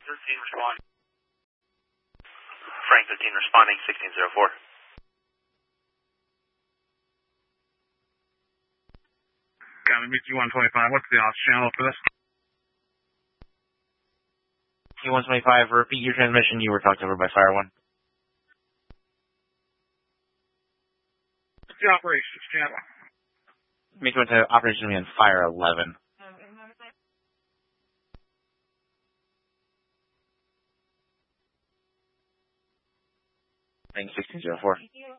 responding. Frank 13 responding, 1604. Got me, Q125. What's the off channel for this? Q125, repeat your transmission. You were talked over by Fire 1. What's the operations channel? Me went to Operation Me on Fire 11. Frank 1604.